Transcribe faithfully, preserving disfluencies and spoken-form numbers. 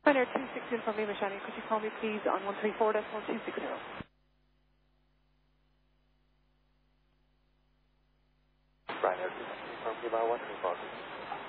Ryanair two six zero from Lima Shani, could you call me please on one three four decimal two six zero? Ryanair two six zero from Lima one three four.